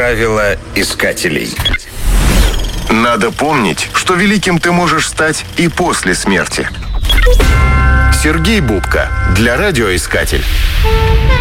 Правила искателей. Надо помнить, что великим ты можешь стать и после смерти. Сергей Бубка для «Радиоискатель».